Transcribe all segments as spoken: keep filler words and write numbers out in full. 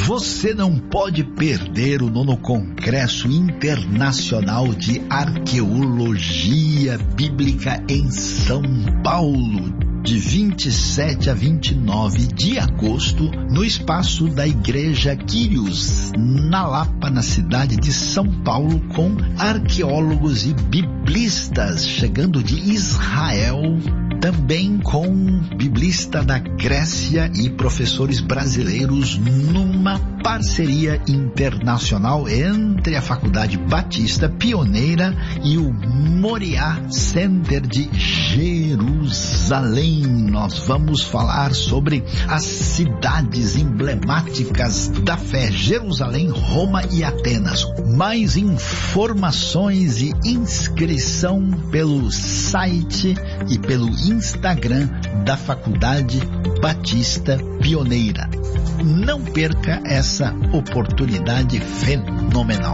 Você não pode perder o nono Congresso Internacional de Arqueologia Bíblica em São Paulo, de vinte e sete a vinte e nove de agosto, no espaço da Igreja Quírios, na Lapa, na cidade de São Paulo, com arqueólogos e biblistas chegando de Israel, também com biblista da Grécia e professores brasileiros, numa parceria internacional entre a Faculdade Batista Pioneira e o Moriá Center de Jerusalém. Nós vamos falar sobre as cidades emblemáticas da fé: Jerusalém, Roma e Atenas. Mais informações e inscrição pelo site e pelo Instagram da Faculdade Batista Pioneira. Não perca essa oportunidade fenomenal.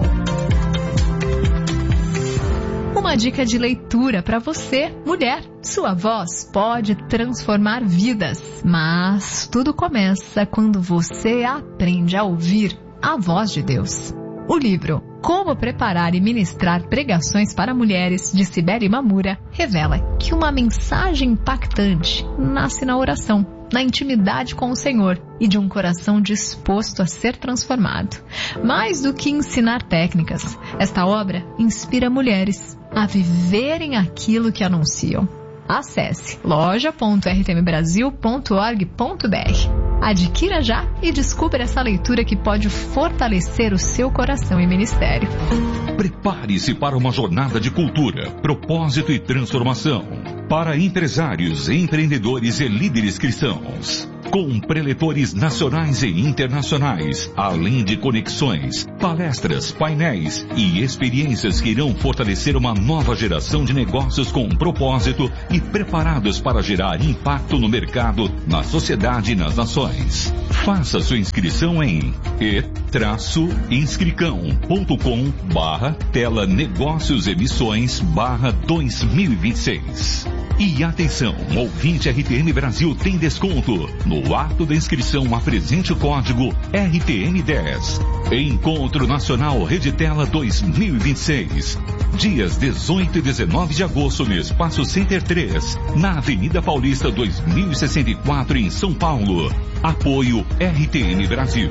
Uma dica de leitura para você, mulher. Sua voz pode transformar vidas, mas tudo começa quando você aprende a ouvir a voz de Deus. O livro Como Preparar e Ministrar Pregações para Mulheres, de Cibele Mamura, revela que uma mensagem impactante nasce na oração, na intimidade com o Senhor e de um coração disposto a ser transformado. Mais do que ensinar técnicas, esta obra inspira mulheres a viverem aquilo que anunciam. Acesse loja ponto r t m brasil ponto org ponto b r. Adquira já e descubra essa leitura que pode fortalecer o seu coração e ministério. Prepare-se para uma jornada de cultura, propósito e transformação. Para empresários, empreendedores e líderes cristãos. Com preletores nacionais e internacionais, além de conexões, palestras, painéis e experiências que irão fortalecer uma nova geração de negócios com propósito e preparados para gerar impacto no mercado, na sociedade e nas nações. Faça sua inscrição em e inscricão ponto com barra tela negócios emissões barra dois mil e vinte e seis. E atenção, ouvinte R T M Brasil tem desconto. No ato da inscrição, apresente o código R T M dez. Encontro Nacional Reditela dois mil e vinte e seis. Dias dezoito e dezenove de agosto no Espaço Center três, na Avenida Paulista dois mil e sessenta e quatro, em São Paulo. Apoio R T M Brasil.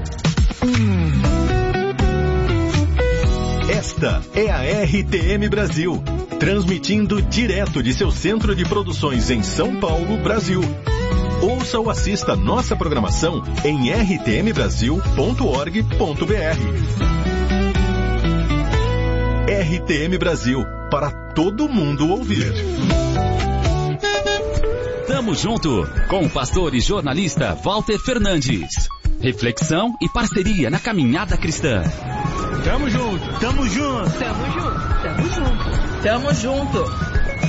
Esta é a R T M Brasil, transmitindo direto de seu centro de produções em São Paulo, Brasil. Ouça ou assista nossa programação em r t m brasil ponto org ponto b r. R T M Brasil, para todo mundo ouvir. Tamo junto com o pastor e jornalista Walter Fernandes. Reflexão e parceria na caminhada cristã. Tamo junto, tamo junto, tamo junto, tamo junto, tamo junto.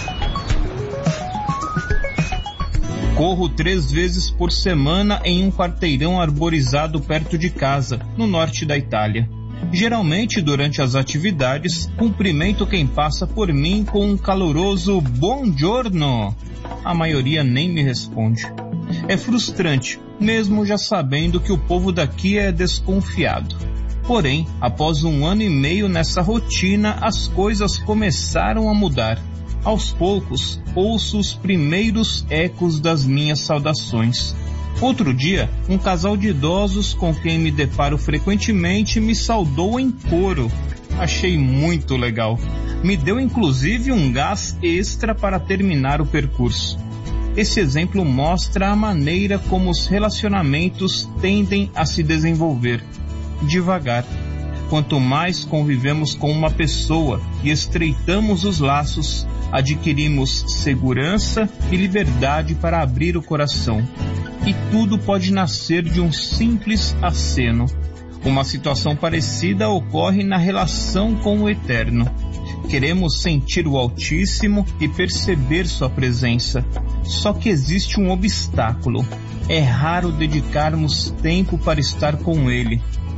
Corro três vezes por semana em um quarteirão arborizado perto de casa, no norte da Itália. Geralmente, durante as atividades, cumprimento quem passa por mim com um caloroso buongiorno. A maioria nem me responde. É frustrante, mesmo já sabendo que o povo daqui é desconfiado. Porém, após um ano e meio nessa rotina, as coisas começaram a mudar. Aos poucos, ouço os primeiros ecos das minhas saudações. Outro dia, um casal de idosos com quem me deparo frequentemente me saudou em coro. Achei muito legal. Me deu inclusive um gás extra para terminar o percurso. Esse exemplo mostra a maneira como os relacionamentos tendem a se desenvolver. Devagar. Quanto mais convivemos com uma pessoa e estreitamos os laços, adquirimos segurança e liberdade para abrir o coração. E tudo pode nascer de um simples aceno. Uma situação parecida ocorre na relação com o Eterno. Queremos sentir o Altíssimo e perceber sua presença. Só que existe um obstáculo. É raro dedicarmos tempo para estar com Ele.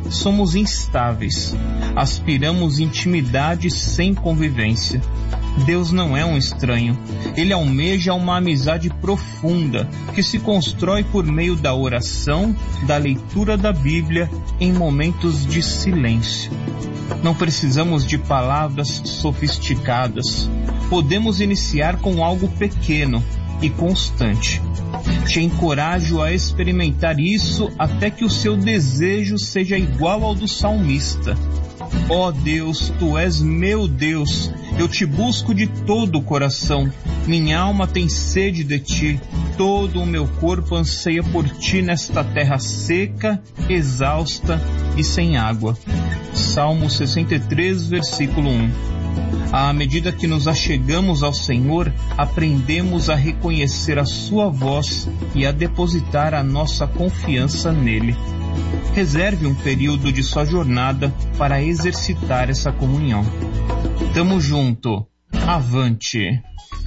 somos instáveis. Aspiramos intimidade sem convivência. Deus não é um estranho. Ele almeja uma amizade profunda que se constrói por meio da oração, da leitura da Bíblia em momentos de silêncio. Não precisamos de palavras sofisticadas. Podemos iniciar com algo pequeno e constante. Te encorajo a experimentar isso até que o seu desejo seja igual ao do salmista. Ó Deus, Tu és meu Deus, eu te busco de todo o coração. Minha alma tem sede de Ti, todo o meu corpo anseia por Ti nesta terra seca, exausta e sem água. Salmo sessenta e três, versículo um. À medida que nos achegamos ao Senhor, aprendemos a reconhecer a Sua voz e a depositar a nossa confiança nele. Reserve um período de sua jornada para exercitar essa comunhão. Tamo junto. Avante.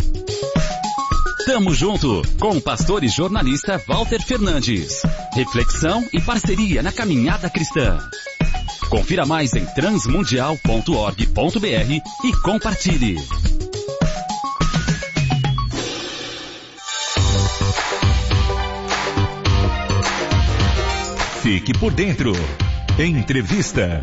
Tamo junto com o pastor e jornalista Walter Fernandes. Reflexão e parceria na caminhada cristã. Confira mais em transmundial ponto org ponto br e compartilhe. Fique por dentro. Entrevista.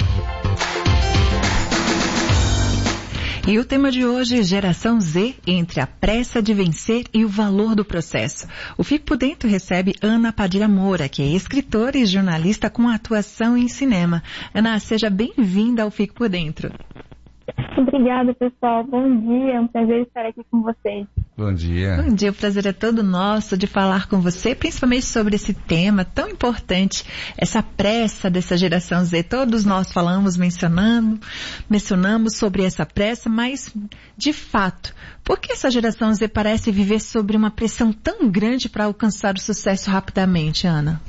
E o tema de hoje é Geração Z, entre a pressa de vencer e o valor do processo. O Fique por Dentro recebe Ana Padilha Moura, que é escritora e jornalista com atuação em cinema. Ana, seja bem-vinda ao Fique por Dentro. Obrigada, pessoal. Bom dia, é um prazer estar aqui com vocês. Bom dia. Bom dia, o prazer é todo nosso de falar com você, principalmente sobre esse tema tão importante, essa pressa dessa geração Z. Todos nós falamos, mencionando, mencionamos sobre essa pressa, mas, de fato, por que essa geração Z parece viver sobre uma pressão tão grande para alcançar o sucesso rapidamente, Ana?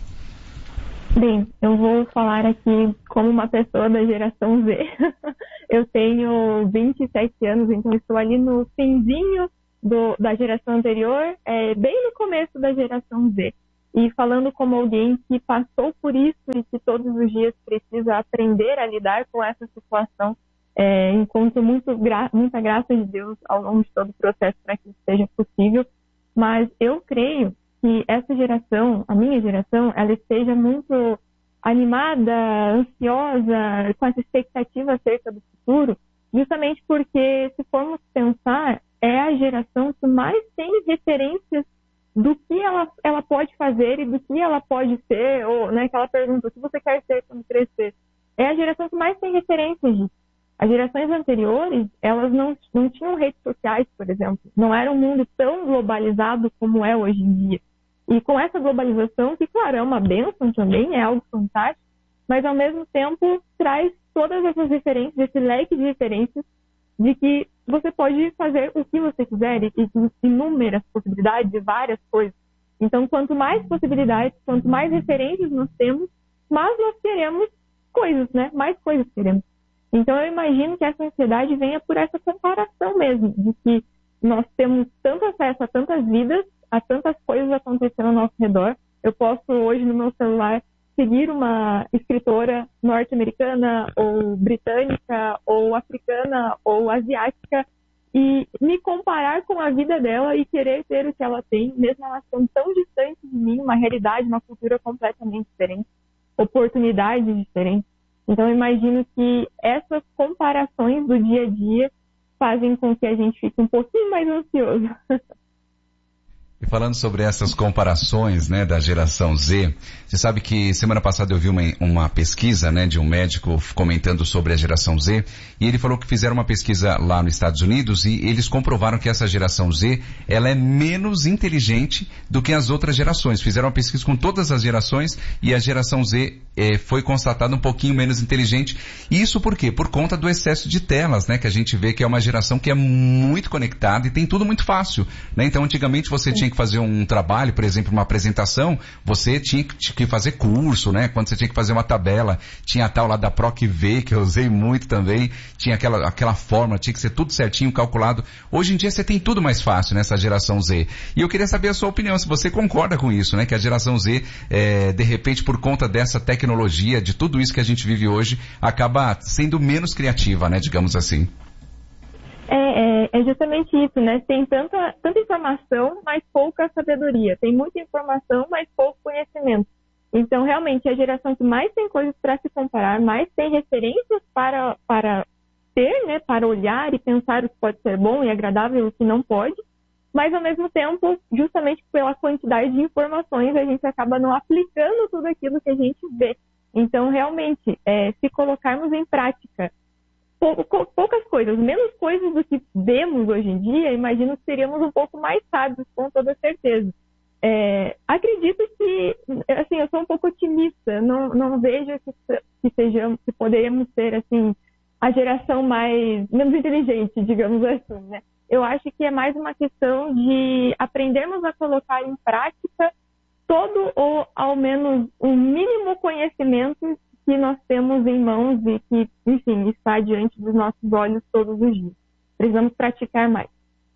Bem, eu vou falar aqui como uma pessoa da geração Z. Eu tenho vinte e sete anos, então estou ali no finzinho do, da geração anterior, é, bem no começo da geração Z. E falando como alguém que passou por isso e que todos os dias precisa aprender a lidar com essa situação, é, encontro muito gra- muita graça de Deus ao longo de todo o processo para que isso seja possível. Mas eu creio que essa geração, a minha geração, ela esteja muito animada, ansiosa, com essa expectativa acerca do futuro, justamente porque, se formos pensar, é a geração que mais tem referências do que ela, ela pode fazer e do que ela pode ser, ou, né, aquela pergunta, o que você quer ser quando crescer? É a geração que mais tem referências disso. As gerações anteriores, elas não, não tinham redes sociais, por exemplo, não era um mundo tão globalizado como é hoje em dia. E com essa globalização, que claro, é uma bênção também, é algo fantástico, mas ao mesmo tempo traz todas essas referências, esse leque de referências de que você pode fazer o que você quiser e inúmeras possibilidades de várias coisas. Então, quanto mais possibilidades, quanto mais referências nós temos, mais nós queremos coisas, né? Mais coisas queremos. Então, eu imagino que essa ansiedade venha por essa comparação mesmo, de que nós temos tanto acesso a tantas vidas, há tantas coisas acontecendo ao nosso redor. Eu posso hoje no meu celular seguir uma escritora norte-americana ou britânica ou africana ou asiática e me comparar com a vida dela e querer ter o que ela tem, mesmo ela sendo tão distante de mim, uma realidade, uma cultura completamente diferente, oportunidades diferentes. Então eu imagino que essas comparações do dia a dia fazem com que a gente fique um pouquinho mais ansioso. E falando sobre essas comparações, né, da geração Z, você sabe que semana passada eu vi uma, uma pesquisa, né, de um médico comentando sobre a geração Z, e ele falou que fizeram uma pesquisa lá nos Estados Unidos e eles comprovaram que essa geração Z, ela é menos inteligente do que as outras gerações. Fizeram uma pesquisa com todas as gerações e a geração Z eh, foi constatada um pouquinho menos inteligente. E isso por quê? Por conta do excesso de telas, né, que a gente vê que é uma geração que é muito conectada e tem tudo muito fácil, né? Então antigamente você tinha que fazer um trabalho, por exemplo, uma apresentação, você tinha que fazer curso, né? Quando você tinha que fazer uma tabela, tinha a tal lá da PROC-V, que eu usei muito também, tinha aquela, aquela fórmula, tinha que ser tudo certinho, calculado. Hoje em dia você tem tudo mais fácil nessa geração Z. E eu queria saber a sua opinião, se você concorda com isso, né? Que a geração Z, é, de repente, por conta dessa tecnologia, tecnologia, de tudo isso que a gente vive hoje, acaba sendo menos criativa, né, digamos assim. É, é, é justamente isso, né? Tem tanta, tanta informação, mas pouca sabedoria. Tem muita informação, mas pouco conhecimento. Então, realmente, é a geração que mais tem coisas para se comparar, mais tem referências para, para ter, né? Para olhar e pensar o que pode ser bom e agradável e o que não pode. Mas, ao mesmo tempo, justamente pela quantidade de informações, a gente acaba não aplicando tudo aquilo que a gente vê. Então, realmente, é, se colocarmos em prática pou, poucas coisas, menos coisas do que vemos hoje em dia, imagino que seríamos um pouco mais sábios, com toda certeza. É, acredito que, assim, eu sou um pouco otimista, não, não vejo que, que, sejamos, que poderíamos ser, assim, a geração mais, menos inteligente, digamos assim, né? Eu acho que é mais uma questão de aprendermos a colocar em prática todo ou ao menos um mínimo conhecimento que nós temos em mãos e que, enfim, está diante dos nossos olhos todos os dias. Precisamos praticar mais.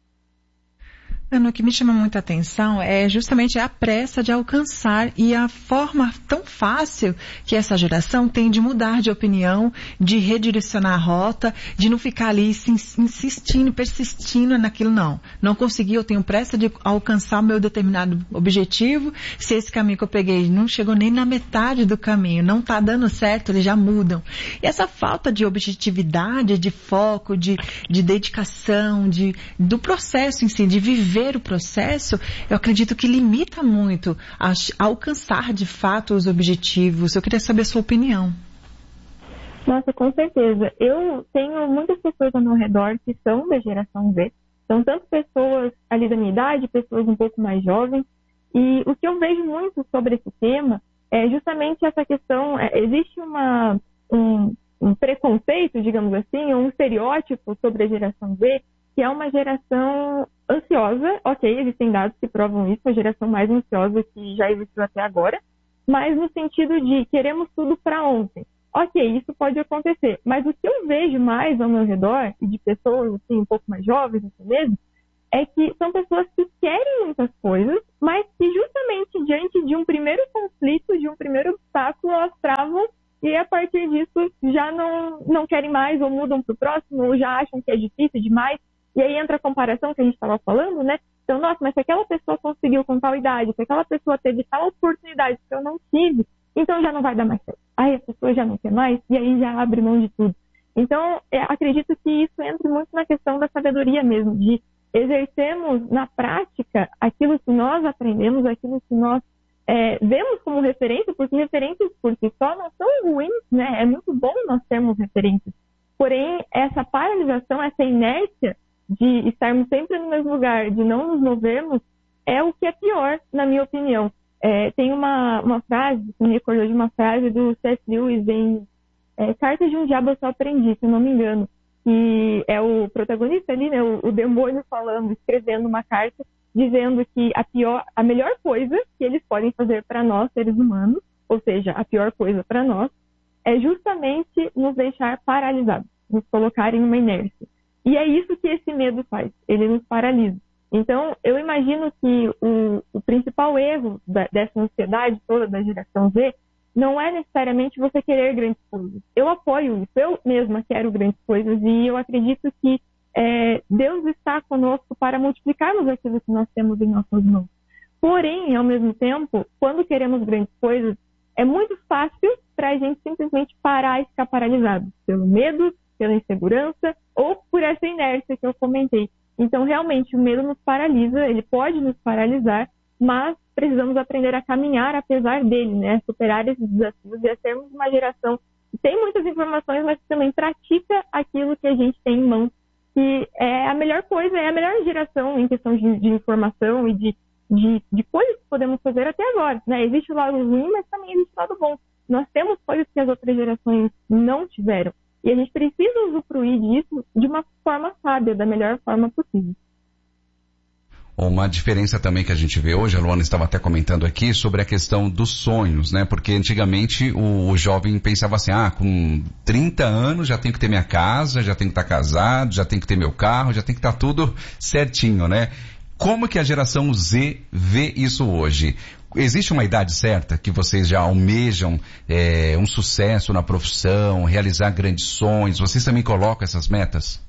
Ana, o que me chama muita atenção é justamente a pressa de alcançar e a forma tão fácil que essa geração tem de mudar de opinião, de redirecionar a rota, de não ficar ali insistindo, persistindo naquilo, não. Não consegui, eu tenho pressa de alcançar o meu determinado objetivo. Se esse caminho que eu peguei não chegou nem na metade do caminho, não está dando certo, eles já mudam. E essa falta de objetividade, de foco, de, de dedicação, de, do processo em si, de viver o processo, eu acredito que limita muito a, a alcançar de fato os objetivos. Eu queria saber a sua opinião. Nossa, com certeza. Eu tenho muitas pessoas ao meu redor que são da geração Z. São tanto pessoas ali da minha idade, pessoas um pouco mais jovens. E o que eu vejo muito sobre esse tema é justamente essa questão. É, existe uma, um, um preconceito, digamos assim, um estereótipo sobre a geração Z, que é uma geração ansiosa. Ok, existem dados que provam isso, a geração mais ansiosa que já existiu até agora, mas no sentido de queremos tudo para ontem. Ok, isso pode acontecer, mas o que eu vejo mais ao meu redor, e de pessoas assim, um pouco mais jovens assim mesmo, é que são pessoas que querem muitas coisas, mas que justamente diante de um primeiro conflito, de um primeiro obstáculo, elas travam e a partir disso já não, não querem mais, ou mudam para o próximo, ou já acham que é difícil demais. E aí entra a comparação que a gente estava falando, né? Então, nossa, mas se aquela pessoa conseguiu com tal idade, se aquela pessoa teve tal oportunidade que eu não tive, então já não vai dar mais certo. Aí a pessoa já não quer mais, e aí já abre mão de tudo. Então, é, acredito que isso entra muito na questão da sabedoria mesmo, de exercermos na prática aquilo que nós aprendemos, aquilo que nós é, vemos como referência, porque referências por si só não são ruins, né? É muito bom nós termos referências. Porém, essa paralisação, essa inércia de estarmos sempre no mesmo lugar, de não nos movermos, é o que é pior, na minha opinião. É, tem uma, uma frase, me recordou de uma frase do C S Lewis em é, Cartas de um Diabo Eu Só Aprendi, se eu não me engano, que é o protagonista ali, né, o, o demônio falando, escrevendo uma carta, dizendo que a, pior, a melhor coisa que eles podem fazer para nós, seres humanos, ou seja, a pior coisa para nós, é justamente nos deixar paralisados, nos colocar em uma inércia. E é isso que esse medo faz, ele nos paralisa. Então, eu imagino que o, o principal erro da, dessa ansiedade toda da geração Z não é necessariamente você querer grandes coisas. Eu apoio isso, eu mesma quero grandes coisas e eu acredito que é, Deus está conosco para multiplicarmos aquilo que nós temos em nossas mãos. Porém, ao mesmo tempo, quando queremos grandes coisas, é muito fácil para a gente simplesmente parar e ficar paralisado pelo medo, pela insegurança ou por essa inércia que eu comentei. Então, realmente, o medo nos paralisa, ele pode nos paralisar, mas precisamos aprender a caminhar apesar dele, né? Superar esses desafios e a sermos uma geração que tem muitas informações, mas que também pratica aquilo que a gente tem em mãos, que é a melhor coisa, é a melhor geração em questão de, de informação e de, de, de coisas que podemos fazer até agora, né? Existe o lado ruim, mas também existe o lado bom. Nós temos coisas que as outras gerações não tiveram. E a gente precisa usufruir disso de uma forma sábia, da melhor forma possível. Uma diferença também que a gente vê hoje, a Luana estava até comentando aqui, sobre a questão dos sonhos, né? Porque antigamente o, o jovem pensava assim, ah, com trinta anos já tenho que ter minha casa, já tenho que estar casado, já tenho que ter meu carro, já tem que estar tudo certinho, né? como que a geração Z vê isso hoje? Existe uma idade certa que vocês já almejam é, um sucesso na profissão, realizar grandes sonhos? Vocês também colocam essas metas?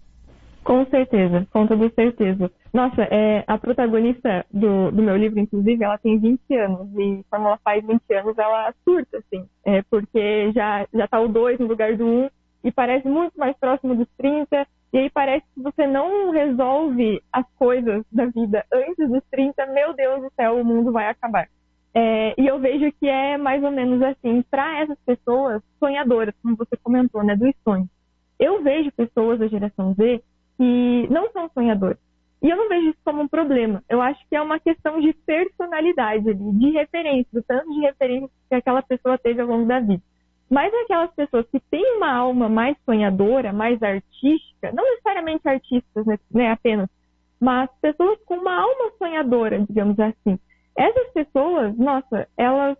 Com certeza, com toda certeza. Nossa, é, a protagonista do, do meu livro, inclusive, ela tem vinte anos. E quando ela faz vinte anos, ela surta, assim. É, porque já, já tá o dois no lugar do um. E parece muito mais próximo dos trinta. E aí parece que você não resolve as coisas da vida antes dos trinta. Meu Deus do céu, o mundo vai acabar. É, e eu vejo que é mais ou menos assim, para essas pessoas sonhadoras, como você comentou, né, dos sonhos. Eu vejo pessoas da geração Z que não são sonhadoras. E eu não vejo isso como um problema. Eu acho que é uma questão de personalidade ali, de referência, do tanto de referência que aquela pessoa teve ao longo da vida. Mas aquelas pessoas que têm uma alma mais sonhadora, mais artística, não necessariamente artistas, né, apenas, mas pessoas com uma alma sonhadora, digamos assim. Essas pessoas, nossa, elas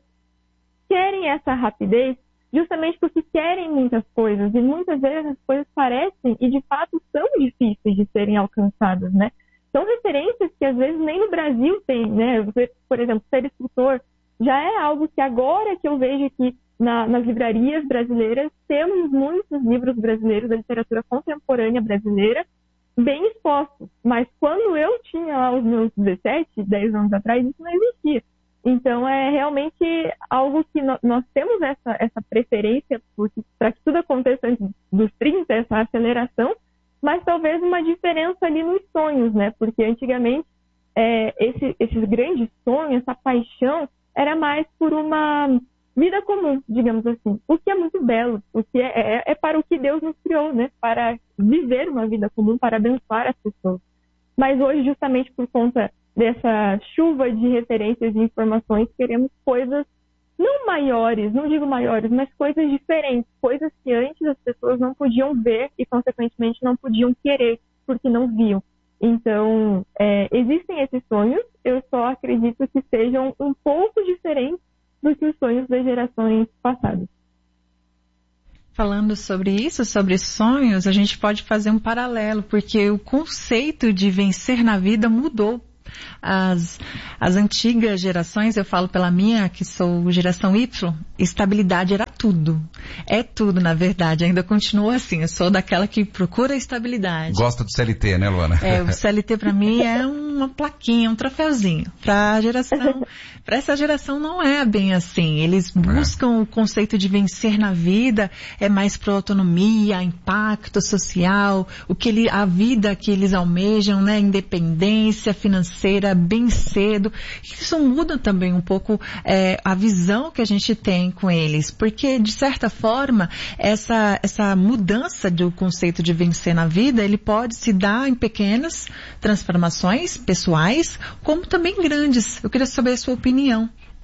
querem essa rapidez justamente porque querem muitas coisas, e muitas vezes as coisas parecem e de fato são difíceis de serem alcançadas, né? São referências que às vezes nem no Brasil tem, né? Você, por exemplo, ser escritor já é algo que agora que eu vejo que na, nas livrarias brasileiras temos muitos livros brasileiros da literatura contemporânea brasileira bem expostos, mas quando eu tinha lá os meus dezessete, dez anos atrás, isso não existia. Então, é realmente algo que no, nós temos essa, essa preferência para que tudo aconteça antes dos trinta, essa aceleração, mas talvez uma diferença ali nos sonhos, né? Porque antigamente, é, esse, esses grandes sonhos, essa paixão, era mais por uma vida comum, digamos assim. O que é muito belo, o que é, é, é para o que Deus nos criou, né? Para viver uma vida comum, para abençoar as pessoas. Mas hoje, justamente por conta dessa chuva de referências e informações, queremos coisas não maiores, não digo maiores, mas coisas diferentes, coisas que antes as pessoas não podiam ver e, consequentemente, não podiam querer, porque não viam. Então, é, existem esses sonhos, eu só acredito que sejam um pouco diferentes do que os sonhos das gerações passadas. Falando sobre isso, sobre sonhos, a gente pode fazer um paralelo, porque o conceito de vencer na vida mudou. As, as antigas gerações, eu falo pela minha, que sou geração Y, estabilidade era tudo. É tudo, na verdade. Ainda continua assim. Eu sou daquela que procura estabilidade. Gosta do C L T, né, Luana? É, o C L T para mim é uma plaquinha, um troféuzinho. Para a geração, para essa geração não é bem assim. Eles buscam é. o conceito de vencer na vida, é mais para autonomia, impacto social, o que ele, a vida que eles almejam, né, independência financeira bem cedo. Isso muda também um pouco é, a visão que a gente tem com eles, porque de certa forma essa, essa mudança do conceito de vencer na vida, ele pode se dar em pequenas transformações pessoais, como também grandes. Eu queria saber a sua opinião.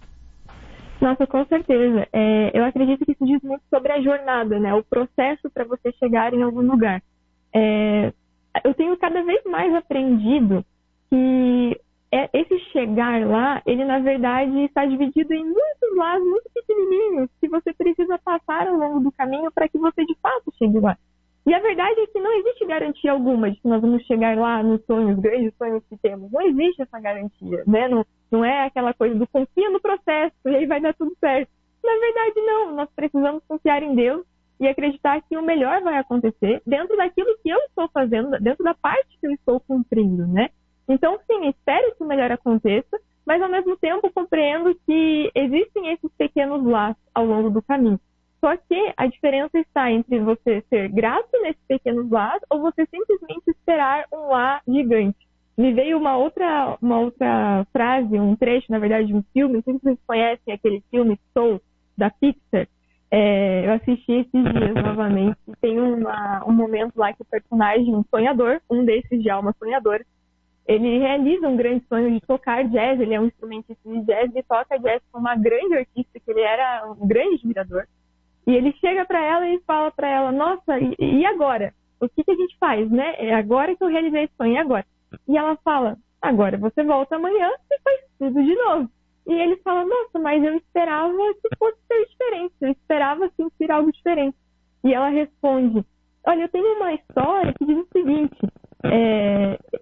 Nossa, com certeza. É, eu acredito que isso diz muito sobre a jornada, né? O processo para você chegar em algum lugar. É, eu tenho cada vez mais aprendido que é, esse chegar lá, ele na verdade está dividido em muitos lados muito pequenininhos que você precisa passar ao longo do caminho para que você de fato chegue lá. E a verdade é que não existe garantia alguma de que nós vamos chegar lá nos sonhos, grandes sonhos que temos. Não existe essa garantia, né? Não, não é aquela coisa do confia no processo e aí vai dar tudo certo. Na verdade, não. Nós precisamos confiar em Deus e acreditar que o melhor vai acontecer dentro daquilo que eu estou fazendo, dentro da parte que eu estou cumprindo, né? Então, sim, espero que o melhor aconteça, mas ao mesmo tempo compreendo que existem esses pequenos laços ao longo do caminho. Só que a diferença está entre você ser grato nesses pequenos laços ou você simplesmente esperar um lá gigante. Me veio uma outra, uma outra frase, um trecho, na verdade, de um filme. Não sei se vocês conhecem aquele filme Soul, da Pixar. É, eu assisti esses dias novamente. E tem uma, um momento lá que o personagem, um sonhador, um desses de alma sonhadora, ele realiza um grande sonho de tocar jazz. Ele é um instrumentista de jazz e toca jazz com uma grande artista, que ele era um grande admirador. E ele chega para ela e fala para ela, nossa, e, e agora? O que, que a gente faz, né? É agora que eu realizei esse sonho, e agora? E ela fala, agora você volta amanhã e faz tudo de novo. E ele fala, nossa, mas eu esperava que fosse ser diferente, eu esperava sentir algo diferente. E ela responde, olha, eu tenho uma história que diz o seguinte, é,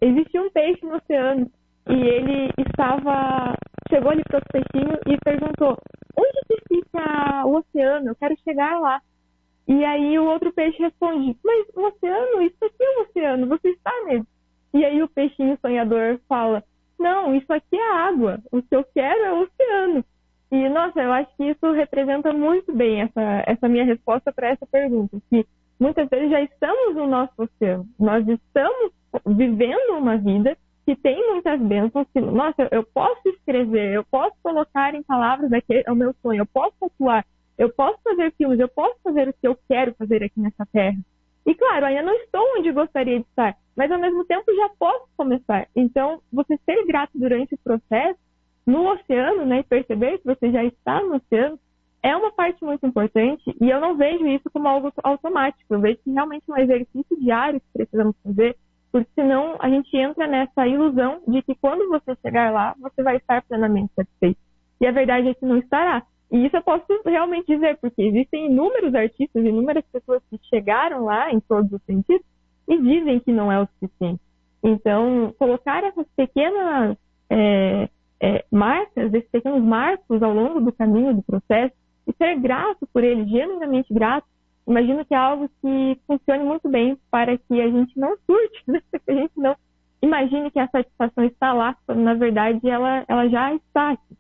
existia um peixe no oceano e ele estava, chegou ali para o peixinho e perguntou, onde que fica o oceano? Eu quero chegar lá. E aí o outro peixe responde, mas o oceano, isso aqui é o oceano, você está nele. E aí o peixinho sonhador fala, não, isso aqui é água, o que eu quero é o oceano. E, nossa, eu acho que isso representa muito bem essa, essa minha resposta para essa pergunta, que muitas vezes já estamos no nosso oceano, nós estamos vivendo uma vida que tem muitas bênçãos, que, nossa, eu posso escrever, eu posso colocar em palavras aqui o meu sonho, eu posso atuar, eu posso fazer filmes, eu posso fazer o que eu quero fazer aqui nessa terra. E, claro, ainda não estou onde gostaria de estar, mas, ao mesmo tempo, já posso começar. Então, você ser grato durante o processo, no oceano, né, e perceber que você já está no oceano, é uma parte muito importante, e eu não vejo isso como algo automático. Eu vejo que realmente é um exercício diário que precisamos fazer, porque senão a gente entra nessa ilusão de que quando você chegar lá, você vai estar plenamente satisfeito. E a verdade é que não estará. E isso eu posso realmente dizer, porque existem inúmeros artistas, inúmeras pessoas que chegaram lá em todos os sentidos e dizem que não é o suficiente. Então, colocar essas pequenas é, é, marcas, esses pequenos marcos ao longo do caminho do processo e ser grato por ele, genuinamente grato, imagino que é algo que funcione muito bem para que a gente não surte, né? Que a gente não imagine que a satisfação está lá, quando na verdade ela, ela já está aqui.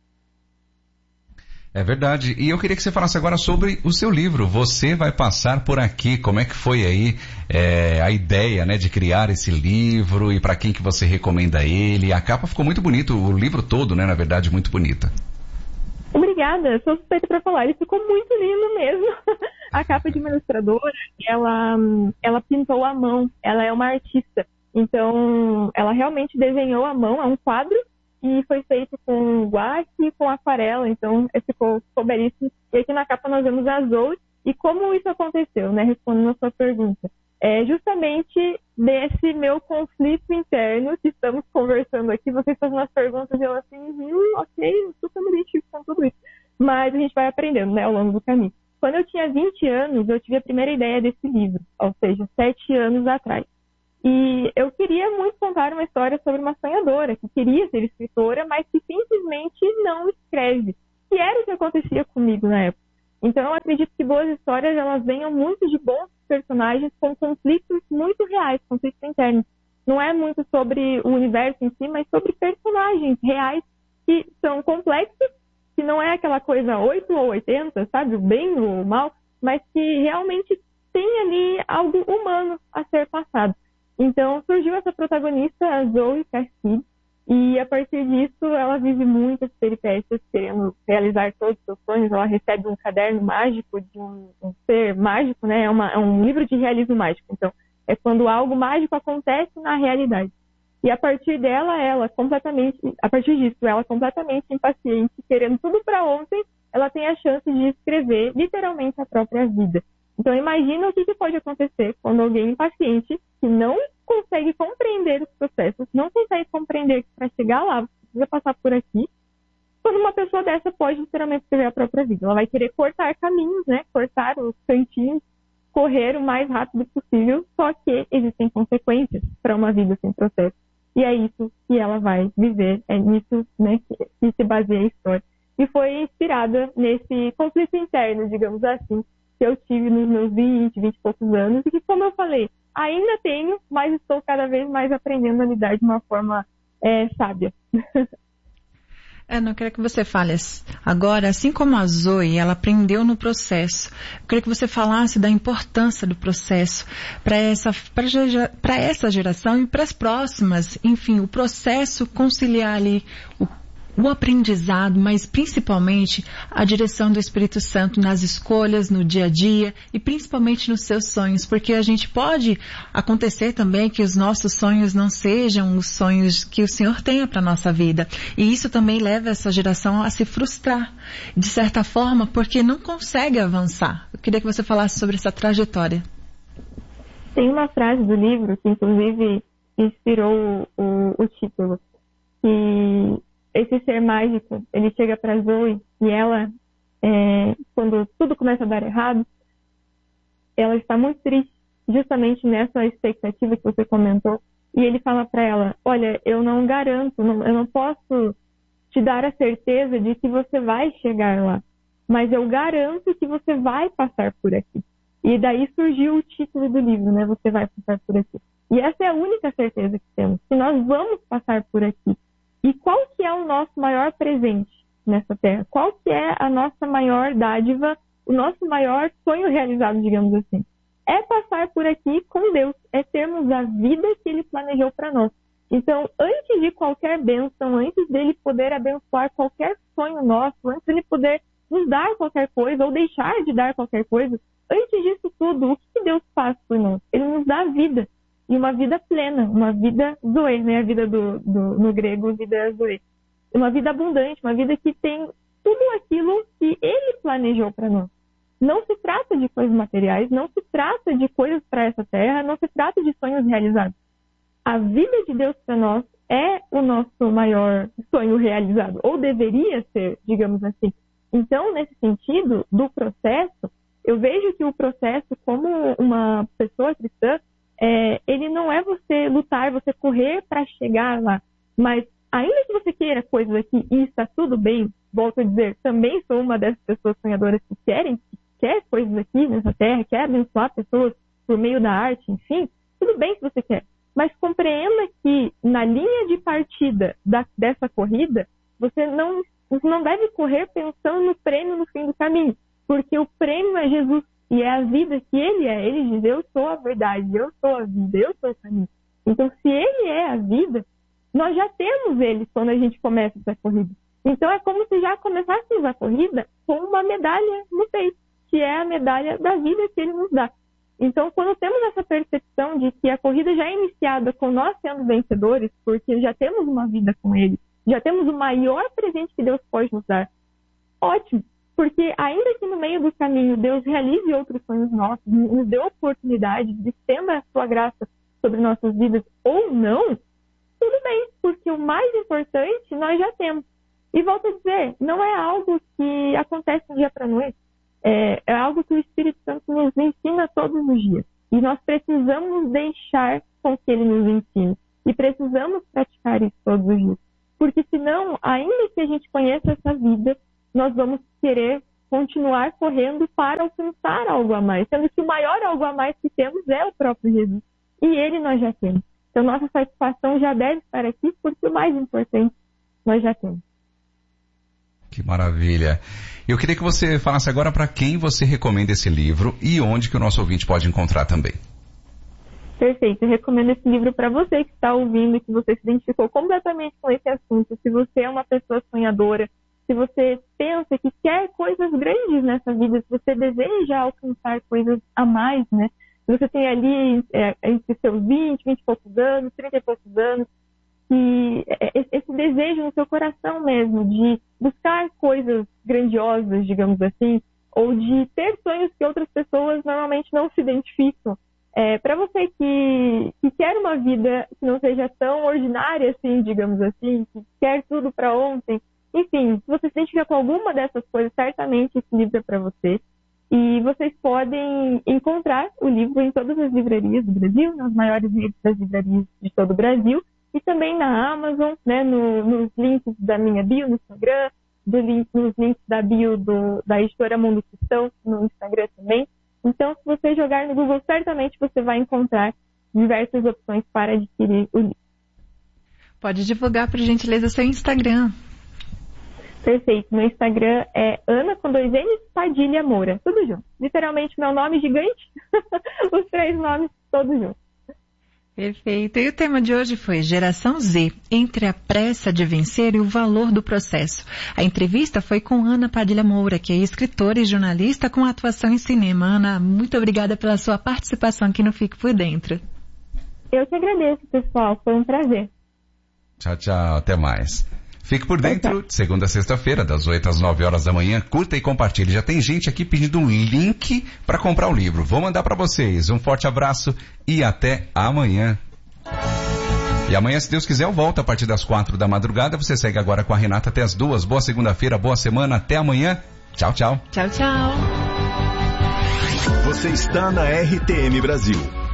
É verdade. E eu queria que você falasse agora sobre o seu livro. Você vai passar por aqui. Como é que foi aí é, a ideia, né, de criar esse livro e para quem que você recomenda ele? A capa ficou muito bonito, o livro todo, né, na verdade, muito bonita. Obrigada, sou suspeita para falar. Ele ficou muito lindo mesmo. A capa de uma ilustradora, ela, ela pintou à mão. Ela é uma artista. Então, ela realmente desenhou à mão. É um quadro e foi feito com guache e com aquarela, então ficou, ficou belíssimo. E aqui na capa nós vemos a Zoe. E como isso aconteceu, né? Respondendo a sua pergunta. É justamente desse meu conflito interno que estamos conversando aqui. Vocês fazendo as perguntas e eu assim, hum, ok, super me identifico com tudo isso. Mas a gente vai aprendendo, né, ao longo do caminho. Quando eu tinha vinte anos, eu tive a primeira ideia desse livro, ou seja, sete anos atrás. E eu queria muito contar uma história sobre uma sonhadora, que queria ser escritora, mas que simplesmente não escreve. Que era o que acontecia comigo na época. Então eu acredito que boas histórias, elas venham muito de bons personagens com conflitos muito reais, conflitos internos. Não é muito sobre o universo em si, mas sobre personagens reais que são complexos, que não é aquela coisa oito ou oitenta, sabe? O bem ou o mal, mas que realmente tem ali algo humano a ser passado. Então, surgiu essa protagonista, a Zoe Cassidy, e a partir disso ela vive muitas peripécias querendo realizar todos os seus sonhos. Ela recebe um caderno mágico de um, um ser mágico, né? É, uma, é um livro de realismo mágico. Então, é quando algo mágico acontece na realidade. E a partir dela, ela completamente, a partir disso, ela completamente impaciente, querendo tudo para ontem, ela tem a chance de escrever literalmente a própria vida. Então, imagina o que, que pode acontecer quando alguém impaciente, que não consegue compreender os processos, não consegue compreender que para chegar lá você precisa passar por aqui, quando uma pessoa dessa pode literalmente escrever a própria vida. Ela vai querer cortar caminhos, né? Cortar os cantinhos, correr o mais rápido possível, só que existem consequências para uma vida sem processo. E é isso que ela vai viver, é nisso, né, que, que se baseia a história. E foi inspirada nesse conflito interno, digamos assim, que eu tive nos meus vinte, vinte e poucos anos, e que, como eu falei, ainda tenho, mas estou cada vez mais aprendendo a lidar de uma forma é, sábia. É, não quero que você fale agora, assim como a Zoe, ela aprendeu no processo. Eu queria que você falasse da importância do processo para essa, para essa geração e para as próximas. Enfim, o processo conciliar ali o o aprendizado, mas principalmente a direção do Espírito Santo nas escolhas, no dia a dia e principalmente nos seus sonhos, porque a gente pode acontecer também que os nossos sonhos não sejam os sonhos que o Senhor tenha para a nossa vida. E isso também leva essa geração a se frustrar, de certa forma, porque não consegue avançar. Eu queria que você falasse sobre essa trajetória. Tem uma frase do livro que inclusive inspirou o, o título, que esse ser mágico, ele chega para Zoe e ela, é, quando tudo começa a dar errado, ela está muito triste, justamente nessa expectativa que você comentou. E ele fala para ela, olha, eu não garanto, não, eu não posso te dar a certeza de que você vai chegar lá, mas eu garanto que você vai passar por aqui. E daí surgiu o título do livro, né? Você vai passar por aqui. E essa é a única certeza que temos, que nós vamos passar por aqui. E qual que é o nosso maior presente nessa terra? Qual que é a nossa maior dádiva, o nosso maior sonho realizado, digamos assim? É passar por aqui com Deus, é termos a vida que Ele planejou para nós. Então, antes de qualquer bênção, antes dele poder abençoar qualquer sonho nosso, antes dele poder nos dar qualquer coisa ou deixar de dar qualquer coisa, antes disso tudo, o que Deus faz por nós? Ele nos dá vida, e uma vida plena, uma vida zoe, né? A vida do, do, no grego, vida zoe. Uma vida abundante, uma vida que tem tudo aquilo que Ele planejou para nós. Não se trata de coisas materiais, não se trata de coisas para essa terra, não se trata de sonhos realizados. A vida de Deus para nós é o nosso maior sonho realizado, ou deveria ser, digamos assim. Então, nesse sentido, do processo, eu vejo que o processo, como uma pessoa cristã, é, ele não é você lutar, você correr para chegar lá. Mas, ainda que você queira coisas aqui e está tudo bem, volto a dizer, também sou uma dessas pessoas sonhadoras que querem, que quer coisas aqui nessa terra, quer abençoar pessoas por meio da arte, enfim, tudo bem se você quer. Mas compreenda que na linha de partida da, dessa corrida, você não, você não deve correr pensando no prêmio no fim do caminho, porque o prêmio é Jesus e é a vida que Ele é. Ele diz, eu sou a verdade, eu sou a vida, eu sou o caminho. Então, se Ele é a vida, nós já temos Ele quando a gente começa essa corrida. Então, é como se já começássemos a corrida com uma medalha no peito, que é a medalha da vida que Ele nos dá. Então, quando temos essa percepção de que a corrida já é iniciada com nós sendo vencedores, porque já temos uma vida com Ele, já temos o maior presente que Deus pode nos dar, ótimo, porque ainda que no meio do caminho Deus realize outros sonhos nossos, nos dê oportunidade de estenda a sua graça sobre nossas vidas ou não, tudo bem, porque o mais importante nós já temos. E volto a dizer, não é algo que acontece do dia para a noite. É, é algo que o Espírito Santo nos ensina todos os dias. E nós precisamos deixar com que Ele nos ensine. E precisamos praticar isso todos os dias. Porque senão, ainda que a gente conheça essa vida, nós vamos querer continuar correndo para alcançar algo a mais. Sendo que o maior algo a mais que temos é o próprio Jesus. E Ele nós já temos. Então nossa satisfação já deve estar aqui, porque o mais importante nós já temos. Que maravilha. Eu queria que você falasse agora para quem você recomenda esse livro e onde que o nosso ouvinte pode encontrar também. Perfeito. Eu recomendo esse livro para você que está ouvindo, que você se identificou completamente com esse assunto. Se você é uma pessoa sonhadora, se você pensa que quer coisas grandes nessa vida, se você deseja alcançar coisas a mais, né? Se você tem ali é, entre seus vinte, vinte e poucos anos, trinta e poucos anos, que esse desejo no seu coração mesmo de buscar coisas grandiosas, digamos assim, ou de ter sonhos que outras pessoas normalmente não se identificam. É, para você que, que quer uma vida que não seja tão ordinária assim, digamos assim, que quer tudo para ontem, enfim, se você se identifica com alguma dessas coisas, certamente esse livro é para você. E vocês podem encontrar o livro em todas as livrarias do Brasil, nas maiores redes das livrarias de todo o Brasil, e também na Amazon, né, no, nos links da minha bio no Instagram, do link, nos links da bio do, da editora Mundo Cristão no Instagram também. Então, se você jogar no Google, certamente você vai encontrar diversas opções para adquirir o livro. Pode divulgar, por gentileza, seu Instagram. Perfeito. Meu Instagram é Ana com dois N's, Padilha Moura. Tudo junto. Literalmente, meu nome gigante. Os três nomes todos juntos. Perfeito. E o tema de hoje foi Geração Z, entre a pressa de vencer e o valor do processo. A entrevista foi com Ana Padilha Moura, que é escritora e jornalista com atuação em cinema. Ana, muito obrigada pela sua participação aqui no Fique Por Dentro. Eu que agradeço, pessoal. Foi um prazer. Tchau, tchau. Até mais. Fique por dentro, de segunda a sexta-feira, das oito às nove horas da manhã. Curta e compartilhe. Já tem gente aqui pedindo um link para comprar o livro. Vou mandar para vocês. Um forte abraço e até amanhã. E amanhã, se Deus quiser, eu volto a partir das quatro da madrugada. Você segue agora com a Renata até as duas. Boa segunda-feira, boa semana. Até amanhã. Tchau, tchau. Tchau, tchau. Você está na R T M Brasil.